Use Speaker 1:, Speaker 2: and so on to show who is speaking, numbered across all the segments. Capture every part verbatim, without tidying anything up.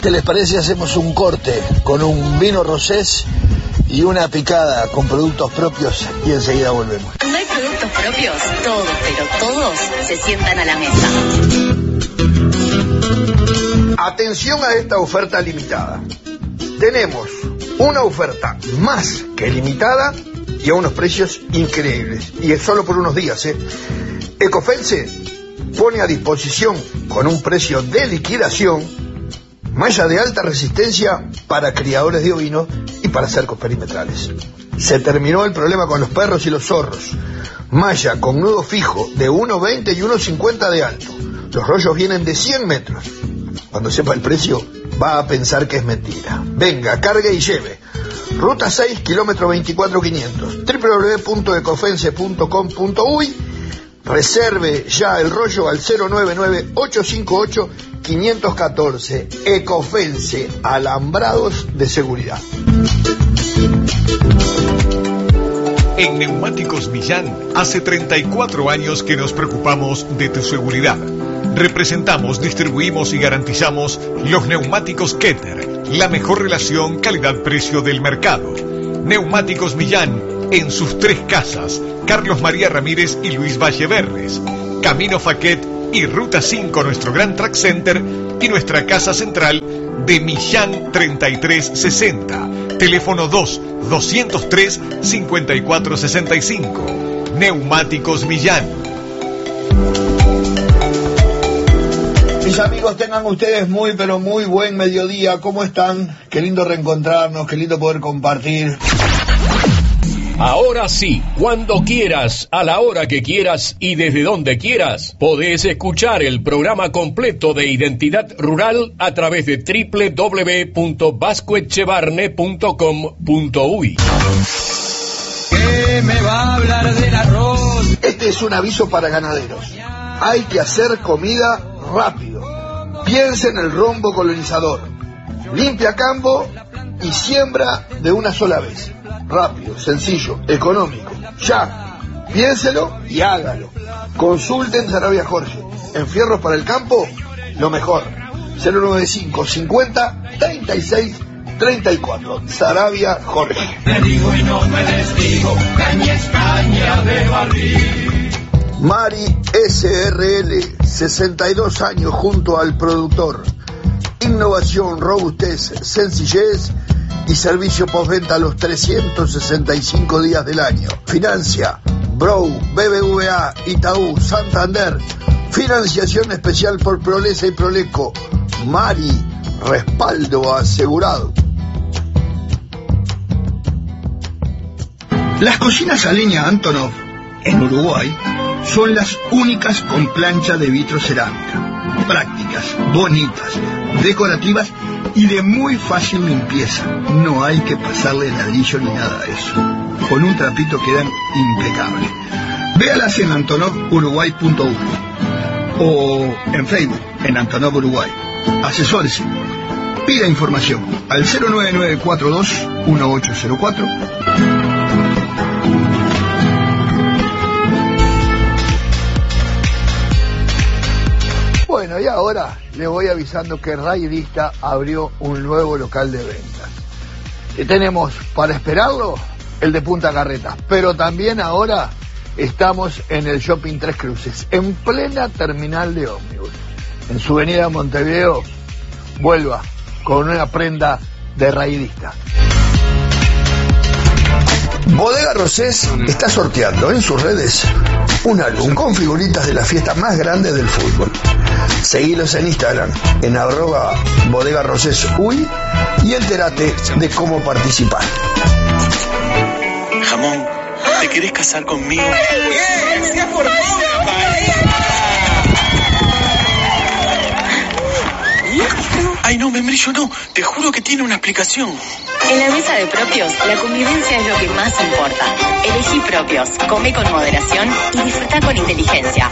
Speaker 1: ¿Qué les parece? Hacemos un corte con un vino rosés y una picada con productos propios y enseguida volvemos.
Speaker 2: Cuando hay productos propios, todos, pero todos se sientan a la mesa.
Speaker 1: Atención a esta oferta limitada. Tenemos una oferta más que limitada y a unos precios increíbles. Y es solo por unos días, ¿eh? Ecofence pone a disposición con un precio de liquidación malla de alta resistencia para criadores de ovinos y para cercos perimetrales. Se terminó el problema con los perros y los zorros. Malla con nudo fijo de uno veinte y uno cincuenta de alto. Los rollos vienen de cien metros. Cuando sepa el precio, va a pensar que es mentira. Venga, cargue y lleve. Ruta seis, kilómetro veinticuatro mil quinientos. doble u doble u doble u punto ecofence punto com punto uy. Reserve ya el rollo al cero nueve nueve ocho cinco ocho cinco uno cuatro. Ecofence, alambrados de seguridad.
Speaker 3: En Neumáticos Millán, hace treinta y cuatro años que nos preocupamos de tu seguridad. Representamos, distribuimos y garantizamos los neumáticos Keter, la mejor relación calidad-precio del mercado. Neumáticos Millán, en sus tres casas, Carlos María Ramírez y Luis Valleverres, Camino Faquet y Ruta cinco, nuestro Gran Track Center y nuestra casa central de Millán treinta y tres sesenta. Teléfono dos, doscientos tres, cincuenta y cuatro sesenta y cinco. Neumáticos Millán.
Speaker 1: Mis amigos, tengan ustedes muy, pero muy buen mediodía. ¿Cómo están? Qué lindo reencontrarnos, qué lindo poder compartir.
Speaker 4: Ahora sí, cuando quieras, a la hora que quieras y desde donde quieras, podés escuchar el programa completo de Identidad Rural a través de doble u doble u doble u punto vasco echevarne punto com punto uy.
Speaker 5: ¿Qué me va a hablar del arroz?
Speaker 1: Este es un aviso para ganaderos. Hay que hacer comida rápido. Piensa en el rombo colonizador. Limpia campo y siembra de una sola vez. Rápido, sencillo, económico. Ya, piénselo y hágalo. Consulten Sarabia Jorge. En Fierros para el Campo, lo mejor. cero noventa y cinco, cincuenta, treinta y seis, treinta y cuatro. Sarabia Jorge.
Speaker 5: Me digo y no me desdigo, caña es caña de barril.
Speaker 1: Mari S R L, sesenta y dos años junto al productor. Innovación, robustez, sencillez y servicio postventa los trescientos sesenta y cinco días del año. Financia Brou, B B V A, Itaú, Santander. Financiación especial por Prolesa y Proleco. Mari, respaldo asegurado. Las cocinas a leña Antonov en Uruguay son las únicas con plancha de vitrocerámica. Prácticas, bonitas, decorativas y de muy fácil limpieza. No hay que pasarle ladrillo ni nada de eso. Con un trapito quedan impecables. Véalas en antonov uruguay punto uy o en Facebook en Antonov Uruguay. Asesórese. Pida información al cero nueve nueve cuatro dos uno ocho cero cuatro. Bueno, y ahora le voy avisando que Rayidista abrió un nuevo local de ventas. Y tenemos para esperarlo el de Punta Carretas, pero también ahora estamos en el Shopping Tres Cruces, en plena terminal de ómnibus. En su venida a Montevideo, vuelva con una prenda de Rayidista. Bodega Rosés está sorteando en sus redes un álbum con figuritas de la fiesta más grande del fútbol. Seguilos en Instagram en arroba Bodega Rosés Uy y entérate de cómo participar.
Speaker 6: Jamón, ¿te querés casar conmigo?
Speaker 5: ¡Bien! ¡Se ha formado una pareja!
Speaker 6: Ay, no, membrillo, no. Te juro que tiene una explicación.
Speaker 2: En la mesa de Propios, la convivencia es lo que más importa. Elegí Propios, come con moderación y disfruta con inteligencia.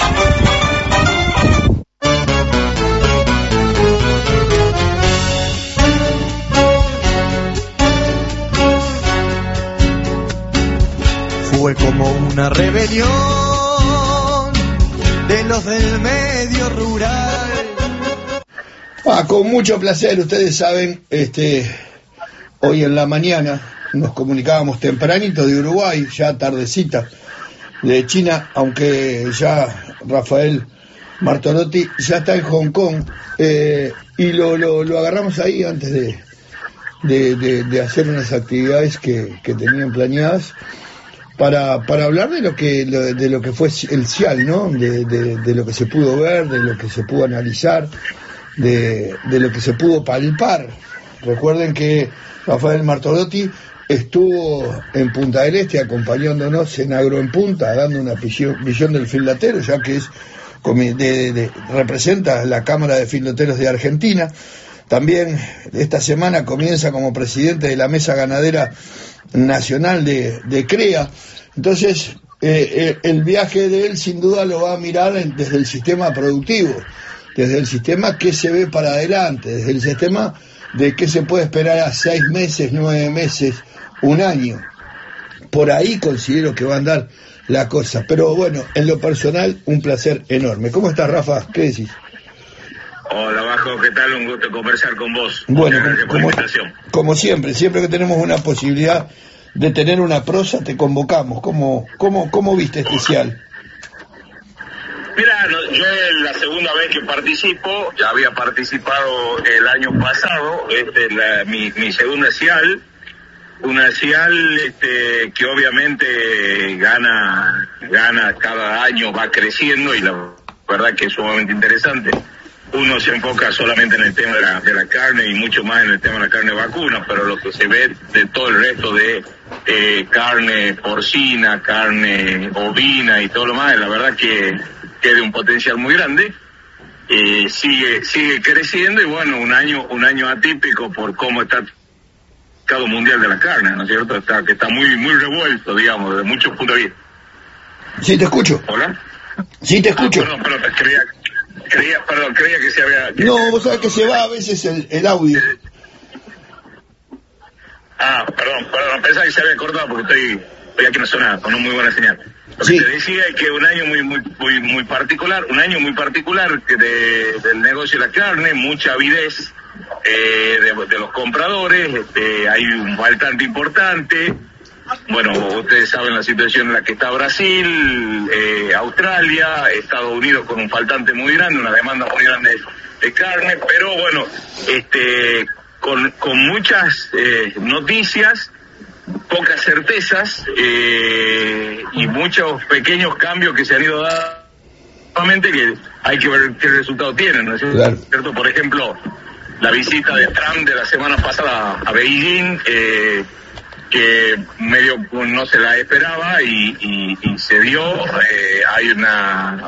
Speaker 7: Fue como una rebelión de los del medio rural.
Speaker 1: Ah, con mucho placer, ustedes saben, este, hoy en la mañana nos comunicábamos tempranito de Uruguay, ya tardecita, de China, aunque ya Rafael Martolotti ya está en Hong Kong, eh, y lo, lo, lo agarramos ahí antes de, de, de, de hacer unas actividades que, que tenían planeadas para, para hablar de lo que de lo que fue el CIAL, ¿no? De, de, de lo que se pudo ver, de lo que se pudo analizar, de, de lo que se pudo palpar. Recuerden que Rafael Martolotti estuvo en Punta del Este acompañándonos en Agro en Punta, dando una visión, visión del filotero, ya que es de, de, de, representa la Cámara de Filoteros de Argentina. También esta semana comienza como presidente de la Mesa Ganadera Nacional de, de CREA. Entonces, eh, eh, el viaje de él sin duda lo va a mirar desde el sistema productivo, desde el sistema que se ve para adelante, desde el sistema de qué se puede esperar a seis meses, nueve meses, un año. Por ahí considero que va a andar la cosa. Pero bueno, en lo personal, un placer enorme. ¿Cómo estás, Rafa? ¿Qué decís?
Speaker 8: Hola, Bajo, ¿qué tal? Un gusto conversar con vos.
Speaker 1: Bueno,
Speaker 8: gracias por
Speaker 1: como,
Speaker 8: la invitación.
Speaker 1: Como siempre, siempre que tenemos una posibilidad de tener una prosa, te convocamos. ¿Cómo, cómo, cómo viste este CIAL?
Speaker 8: Mira, no, yo es la segunda vez que participo, ya había participado el año pasado, este, la, mi, mi segunda CIAL, una CIAL este, que obviamente gana, gana cada año, va creciendo y la verdad que es sumamente interesante. Uno se enfoca solamente en el tema de la, de la carne y mucho más en el tema de la carne vacuna, pero lo que se ve de todo el resto de eh, carne porcina, carne ovina y todo lo más, la verdad que tiene un potencial muy grande, eh, sigue sigue creciendo y bueno, un año un año atípico por cómo está el mercado mundial de la carne, ¿no es cierto? Está, que está muy muy revuelto, digamos, desde muchos puntos de vista.
Speaker 1: Sí, te escucho.
Speaker 8: ¿Hola?
Speaker 1: Sí, te escucho.
Speaker 8: Ah, perdón, perdón, creía, creía, perdón, creía que se había... Que
Speaker 1: no, vos sabés que se va a veces el, el audio.
Speaker 8: Ah, perdón, perdón, pensaba que se había cortado porque estoy, estoy aquí en una zona con una muy buena señal. Lo
Speaker 1: sí.
Speaker 8: que te decía es que un año muy muy muy muy particular, un año muy particular que de, del negocio de la carne, mucha avidez eh, de, de los compradores, este, hay un faltante importante. Bueno, ustedes saben la situación en la que está Brasil, eh, Australia, Estados Unidos con un faltante muy grande, una demanda muy grande de, de carne, pero bueno, este, con, con muchas eh, noticias, pocas certezas eh, y muchos pequeños cambios que se han ido dando, nuevamente que hay que ver qué resultado tienen, ¿no es cierto? Claro. Por ejemplo, la visita de Trump de la semana pasada a Beijing, eh, que medio no se la esperaba y, y, y se dio, eh, hay una,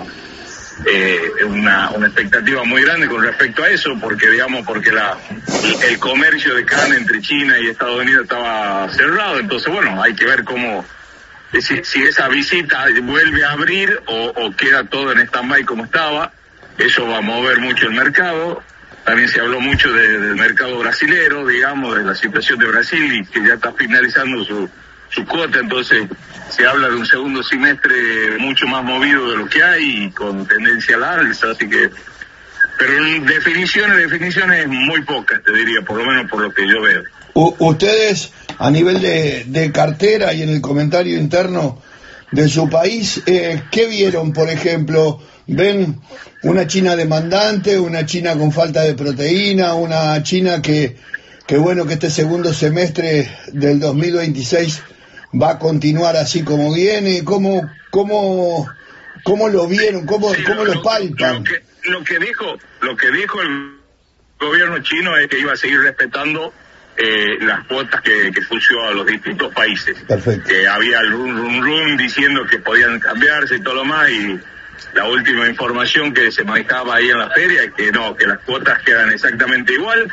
Speaker 8: eh, una una expectativa muy grande con respecto a eso, porque digamos, porque la el comercio de carne entre China y Estados Unidos estaba cerrado, entonces bueno, hay que ver cómo, si, si esa visita vuelve a abrir o, o queda todo en stand-by como estaba, eso va a mover mucho el mercado. También se habló mucho de, del mercado brasilero, digamos, de la situación de Brasil y que ya está finalizando su, su cuota, entonces se habla de un segundo semestre mucho más movido de lo que hay y con tendencia al alza, así que, pero en definiciones, definiciones muy pocas, te diría, por lo menos por lo que yo veo.
Speaker 1: U- ustedes, a nivel de, de cartera y en el comentario interno de su país, eh, ¿qué vieron, por ejemplo? ¿Ven una China demandante, una China con falta de proteína, una China que, que bueno, que este segundo semestre del dos mil veintiséis va a continuar así como viene? ¿Cómo, cómo, cómo lo vieron? ¿Cómo,
Speaker 8: sí,
Speaker 1: cómo
Speaker 8: lo,
Speaker 1: lo palpan?
Speaker 8: Lo que, lo que dijo, lo que dijo el gobierno chino es que iba a seguir respetando eh, las cuotas que, que puso a los distintos países.
Speaker 1: Perfecto.
Speaker 8: Que había el rum, rum, rum diciendo que podían cambiarse y todo lo más, y la última información que se manejaba ahí en la feria es que no, que las cuotas quedan exactamente igual.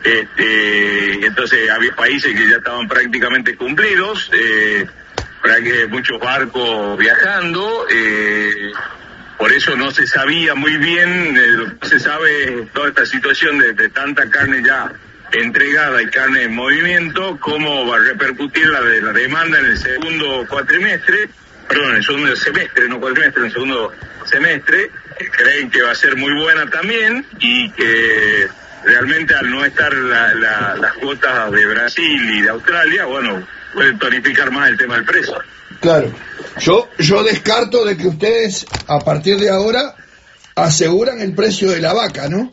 Speaker 8: Este, entonces había países que ya estaban prácticamente cumplidos, eh, para que muchos barcos viajando, eh, por eso no se sabía muy bien, eh, lo que se sabe toda esta situación de, de tanta carne ya entregada y carne en movimiento, cómo va a repercutir la de la demanda en el segundo cuatrimestre, perdón, en el segundo semestre, no cuatrimestre, en el segundo semestre. Creen que va a ser muy buena también y que realmente al no estar la, la, las cuotas de Brasil y de Australia, bueno, pueden tonificar más el tema del precio.
Speaker 1: Claro. Yo, yo descarto de que ustedes, a partir de ahora, aseguran el precio de la vaca, ¿no?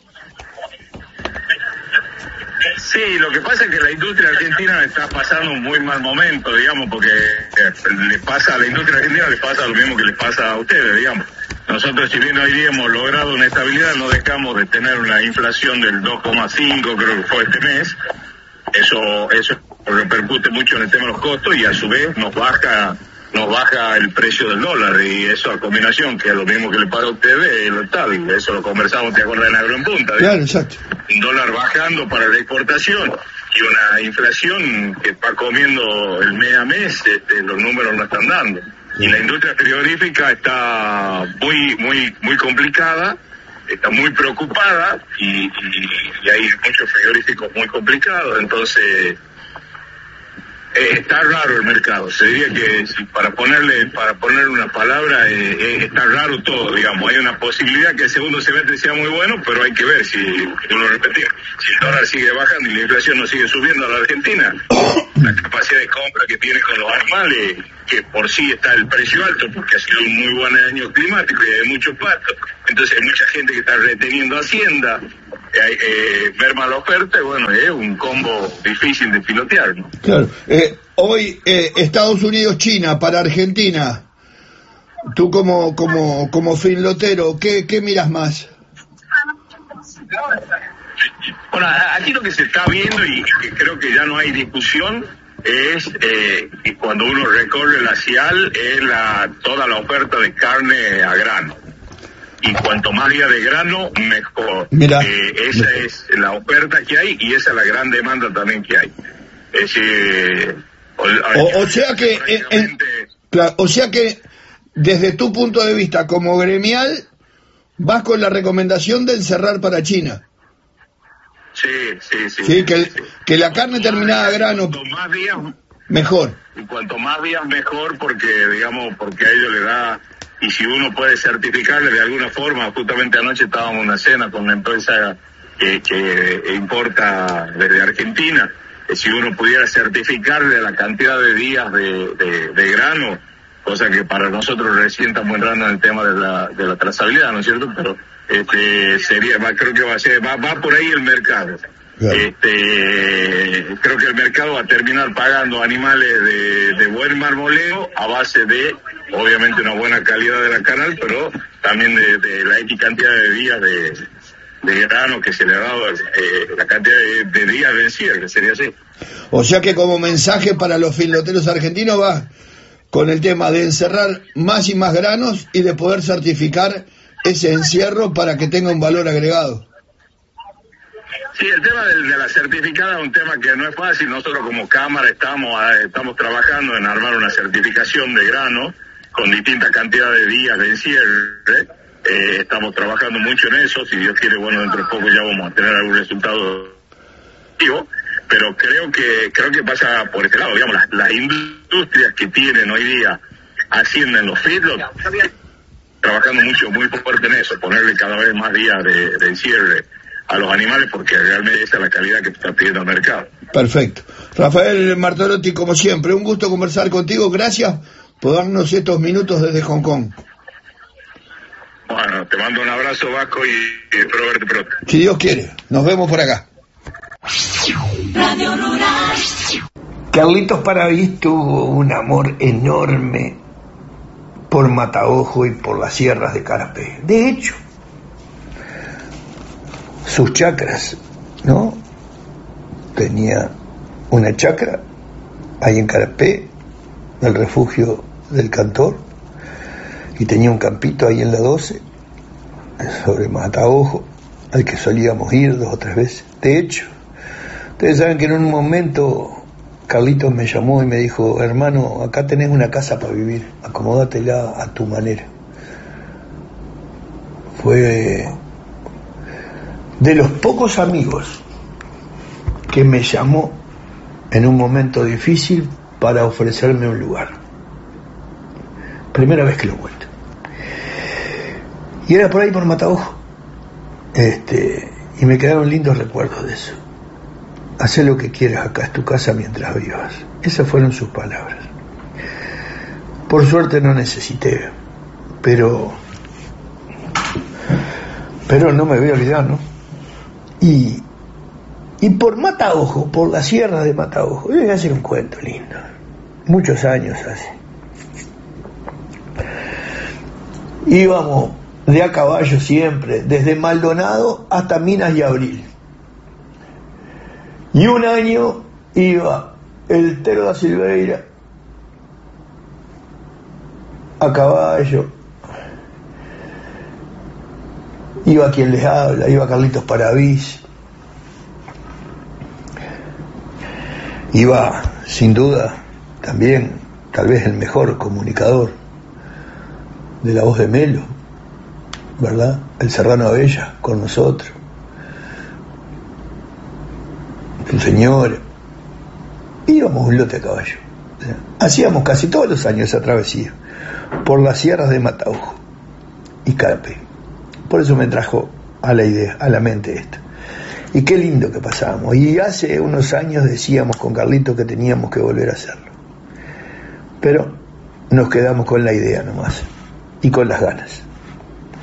Speaker 8: Sí, lo que pasa es que la industria argentina está pasando un muy mal momento, digamos, porque le pasa a la industria argentina, le pasa lo mismo que les pasa a ustedes, digamos. Nosotros, si bien hoy día hemos logrado una estabilidad, no dejamos de tener una inflación del dos coma cinco, creo que fue este mes. Eso eso repercute mucho en el tema de los costos y a su vez nos baja nos baja el precio del dólar, y eso a combinación, que es lo mismo que le paga a ustedes, lo tal, eso lo conversamos, ¿te acuerdas? En Agro en Punta.
Speaker 1: Claro, exacto.
Speaker 8: Un dólar bajando para la exportación y una inflación que va comiendo el mes a mes, este, los números no están dando. Y la industria frigorífica está muy, muy, muy complicada, está muy preocupada y, y, y hay muchos frigoríficos muy complicados, entonces eh, está raro el mercado. Se diría que si para ponerle, para ponerle una palabra, eh, eh, está raro todo, digamos. Hay una posibilidad que el segundo semestre sea muy bueno, pero hay que ver si, uno repetir, si el dólar sigue bajando y la inflación no sigue subiendo a la Argentina, la capacidad de compra que tiene con los animales, que por sí está el precio alto, porque ha sido un muy buen año climático y hay muchos pastos, entonces hay mucha gente que está reteniendo hacienda, eh, eh, merma la oferta, y bueno, es un combo difícil de pilotear, ¿no?
Speaker 1: Claro. Eh, hoy, eh, Estados Unidos, China, para Argentina, tú como como como filotero, ¿qué, qué miras más?
Speaker 8: Bueno, aquí lo que se está viendo, y que creo que ya no hay discusión, es eh, que cuando uno recorre la CIAL, es la, toda la oferta de carne a grano. Y cuanto más días de grano, mejor.
Speaker 1: Mira,
Speaker 8: eh, esa mira. es la oferta que hay y esa es la gran demanda también que hay. Es, eh, o,
Speaker 1: o, o sea que, en, en, claro, o sea que desde tu punto de vista como gremial, vas con la recomendación de encerrar para China.
Speaker 8: Sí, sí, sí.
Speaker 1: Sí, que, el,
Speaker 8: sí.
Speaker 1: que la carne terminada a grano,
Speaker 8: más días,
Speaker 1: mejor.
Speaker 8: Y cuanto más días, mejor, porque, digamos, porque a ellos le da, y si uno puede certificarle de alguna forma, justamente anoche estábamos en una cena con una empresa que, que importa desde Argentina, que si uno pudiera certificarle la cantidad de días de, de, de grano, cosa que para nosotros recién estamos entrando en el tema de la, de la trazabilidad, ¿no es cierto? Pero este sería, va, creo que va a ser, va, va por ahí el mercado. Claro. Este, creo que el mercado va a terminar pagando animales de, de buen marmoleo a base de, obviamente, una buena calidad de la canal, pero también de, de la X cantidad de días de, de grano que se le ha dado, eh, la cantidad de, de días de encierre, sería así.
Speaker 1: O sea que como mensaje para los filoteros argentinos va con el tema de encerrar más y más granos y de poder certificar ese encierro para que tenga un valor agregado.
Speaker 8: Sí, el tema de, de la certificada es un tema que no es fácil. Nosotros como Cámara estamos estamos trabajando en armar una certificación de grano con distintas cantidades de días de encierre. Eh, estamos trabajando mucho en eso. Si Dios quiere, bueno, dentro de poco ya vamos a tener algún resultado positivo. Pero creo que creo que pasa por este lado, digamos, las, las industrias que tienen hoy día Hacienda en los feedlots, trabajando mucho, muy fuerte en eso, ponerle cada vez más días de, de encierre a los animales, porque realmente esa es la calidad que está pidiendo el mercado.
Speaker 1: Perfecto. Rafael Martolotti, como siempre, un gusto conversar contigo. Gracias por darnos estos minutos desde Hong Kong.
Speaker 8: Bueno, te mando un abrazo, Vasco, y, y espero verte pronto.
Speaker 1: Si Dios quiere, nos vemos por acá.
Speaker 2: Radio Rural.
Speaker 1: Carlitos Paravís tuvo un amor enorme por Mataojo y por las sierras de Carapé. De hecho, sus chacras, ¿no? Tenía una chacra ahí en Carapé, el refugio del Cantor, y tenía un campito ahí en la doce, sobre Mataojo, al que solíamos ir dos o tres veces. De hecho, ustedes saben que en un momento Carlitos me llamó y me dijo: hermano, acá tenés una casa para vivir, acomódatela a tu manera. Fue de los pocos amigos que me llamó en un momento difícil para ofrecerme un lugar. Primera vez que lo cuento. Y era por ahí por Mataojo. Este, y Y me quedaron lindos recuerdos de eso. Hacé lo que quieras, acá es tu casa mientras vivas. Esas fueron sus palabras. Por suerte no necesité, pero pero no me voy a olvidar, ¿no? Y y por Mataojo, por la sierra de Mataojo, yo voy a hacer un cuento lindo. Muchos años hace. Íbamos de a caballo siempre, desde Maldonado hasta Minas y Abril. Y un año iba el Tero da Silveira a caballo, iba quien les habla, iba Carlitos Paravís, iba sin duda también tal vez el mejor comunicador de La Voz de Melo, ¿verdad? El Serrano Abella con nosotros, su señora. Íbamos un lote a caballo. Hacíamos casi todos los años esa travesía por las sierras de Mataojo y Carapé. Por eso me trajo a la idea, a la mente esto. Y qué lindo que pasábamos. Y hace unos años decíamos con Carlito que teníamos que volver a hacerlo. Pero nos quedamos con la idea nomás y con las ganas.